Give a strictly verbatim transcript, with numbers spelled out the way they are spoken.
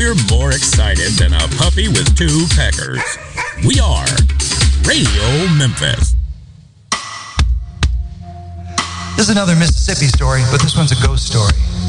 we're more excited than a puppy with two peckers. We are Radio Memphis. This is another Mississippi story, but this one's a ghost story.